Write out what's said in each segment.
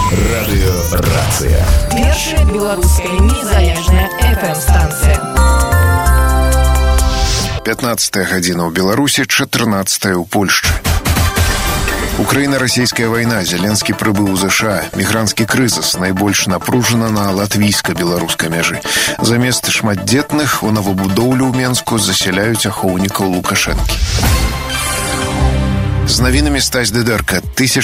Радыёрацыя. Першая беларуская незалежная FM-станцыя. 15 гадзіна ў Беларусі, 14 ў Польшчы. Украіна-расійская вайна, Зеленскі прыбыў у ЗША, мігранцкі крызіс найбольш напружана на латвійска-беларускай мяжы. Замест шматдзетных у новабудоўлю ў Менску засяляюць ахоўнікаў Лукашэнкі. З навінамі Стась Дыдэрка.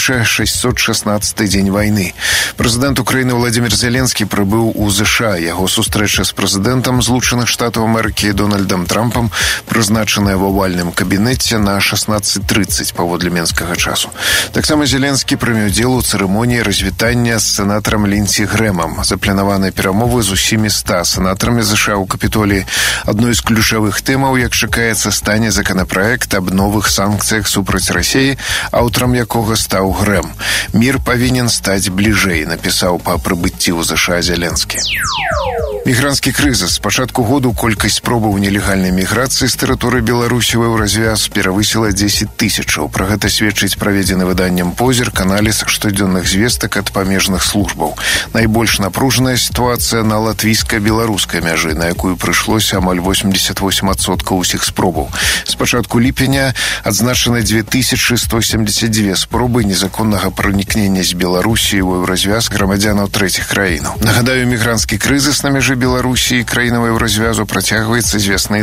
1616 дзень вайны. Прэзідэнт Украіны Владзімір Зеленскі прыбыў у ЗША. Яго сустрэча з прэзідэнтам Злучаных Штатаў Амерыкі Дональдам Трампам прызначаная в овальным кабінеце на 16:30 паводле менскага часу. Таксама Зеленскі прыме ўдзел у цырымоніі развітання з сенатарам Лінсі Грэмам. Запланаваныя перамовы з усімі 100 сенатарамі ЗША ў Капітоліі. Адной з ключавых тэмаў, як чакаецца, стане законапраект аб новых санкцыях супраць Расіі, аўтарам якога стаў Грэм. Мір павінен стаць бліжэй, напісаў па прыбыцці ў ЗША Зеленскі. Мігранцкі крызіс. З пачатку году колькасць спробаў нелегальнай міграцыі з тэрыторыі Беларусі ў развяз перавысіла 10 тысячаў. Пра гэта сведчыць праведзены выданнем «Позірк» аналіз штодзённых звестак ад памежных службаў. Найбольш напружаная сітуацыя на латвійска-беларускай мяжы, на якую прыйшлося амаль 88% усіх спробаў. З пачатку ліпеня адзначаны 2172 спробы незаконнага пранікнення з Беларусі ў развяз грамадзянаў трэціх краінаў. Нагадаю, мігранцкі крызіс на мяжы Беларусі і краінавай развязу працягваецца з вясны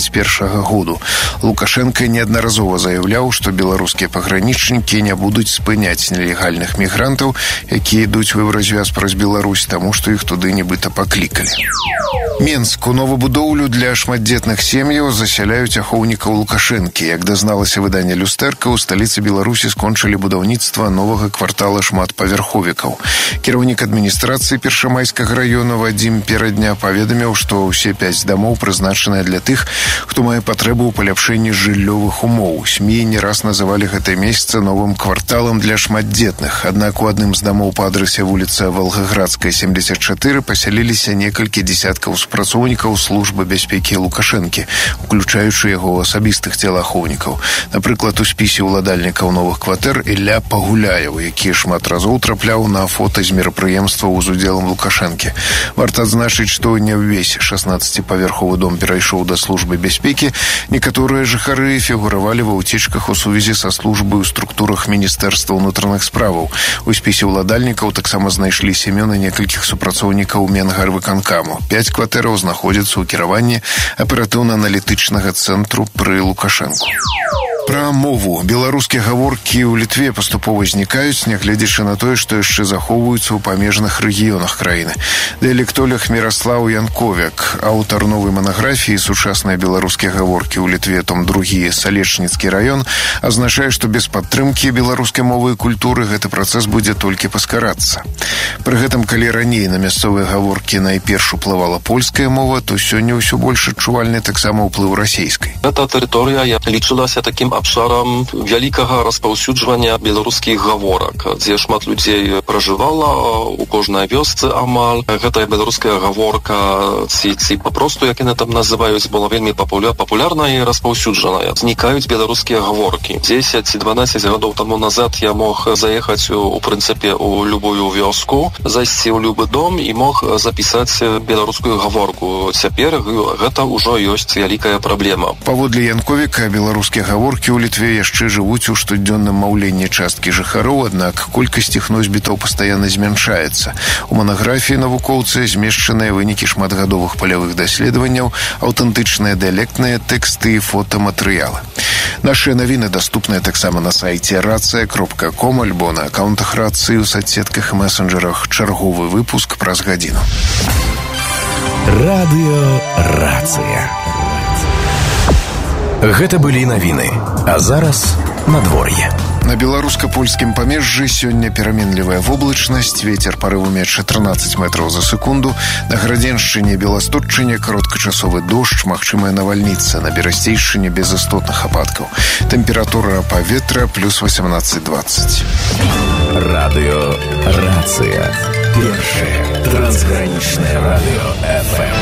21 году. Лукашенко неаднаразова заяўляў, што беларускія пагранічнікі не будуць спыняць нелегальных мігрантаў, якія ідуць у развяз праз Беларусь, таму што іх туды нібыта паклікалі. Менск. У новабудоўлю для шматдзетных сем'яў засяляюць ахоўнікаў Лукашэнкі. Як дазналася выданне «Люстэрка», у сталіцы Беларусі скончылі будаўніцтва новага квартала шматпавярховікаў. Кіраўнік адміністрацыі Першамайскага раёна Вадзім Перадня паведаміў, што ўсе 5 дамоў прызначаныя для тых, хто мае патрэбу ў паляпшэнні жыллёвых умоў. СМІ не раз называлі гэтае месца новым кварталам для шматдзетных. Аднак у адным з дамоў па адрасе вуліца Валгаградская, 74 пасяліліся некалькі дзесяткаў супрацоўнікаў службы бяспекі Лукашэнкі, уключаючы яго асабістых целаахоўнікаў. Напрыклад, у спісе ўладальнікаў новых кватэр Ілля Пагуляеў, які шмат разоў трапляў на фота з мерапрыемстваў з удзелам Лукашэнкі. Варта адзначыць, што не ўвесь 16-павярховы дом перайшоў да службы бяспекі. Некаторыя жыхары фігуравалі ва ўцечках у сувязі са службай у структурах Міністэрства ўнутраных справаў. У спісе ўладальнікаў таксама знайшліся імёны некалькіх супрацоўнікаў Менгарвыканкаму. 5 кватэраў знаходзяцца ў кіраванні аператыўна-аналітычнага цэнтру пры Лукашэнку. Пра мову. Беларускія гаворкі ў Літве паступова знікаюць, нягледзячы на тое, што яшчэ захоўваюцца ў памежных рэгіёнах краіны. Дыялектолог Міраслаў Янковяк, аўтар новай манаграфіі «Сучасныя беларускія гаворкі ў Літве», том 2, Салечніцкі раён, азначае, што без падтрымкі беларускай мовы і культуры гэты працэс будзе толькі паскарацца. Пры гэтым, калі раней на мясцовыя гаворкі найперш уплывала польская мова, то сёння ўсё больш адчувальны таксама ўплыў расейскай. Эта тэрыторыя лічылася такім абшарам вялікага распаўсюджвання беларускіх гаворак, дзе шмат людзей пражывала у кожнай вёсцы амаль. Гэтая беларуская гаворка, ці папросту, як яны там называюць, была вельмі папулярная і распаўсюджаная. Знікаюць беларускія гаворкі. 10 ці 12 гадоў таму назад я мог заехаць у прынцыпе у любую вёску, зайсці ў любы дом і мог запісаць беларускую гаворку. Цяпер гэта ўжо ёсць вялікая праблема. Паводле Янковіка, беларускія гаворкі у Літве яшчэ жывуць у штодзённым маўленні часткі жыхароў, аднак колькасць іх носьбітаў пастаянна змяншаецца. У манаграфіі навукоўцы змешчаныя вынікі шматгадовых палявых даследаванняў, аўтэнтычныя дыялектныя тэксты і фотаматэрыялы. Нашыя навіны даступныя таксама на сайце racja.com альбо на акаунтах Рацыі ў соцсетках і месенджерах. Чарговы выпуск праз гадзіну. Радыёрацыя. Гэта былі навіны. А зараз надвор'е. На беларуска-польскім памежжы сёння пераменлівая воблачнасць, вецер парывамі 14 метраў за секунду. На Градзеншчыне, Беластотчыне кароткачасовы дождж, магчымая навальніца, на Берасцейшчыне без істотных ападкаў. Тэмпература паветра плюс 18-20. Радыёрацыя. Першае трансгранічнае радыё FM.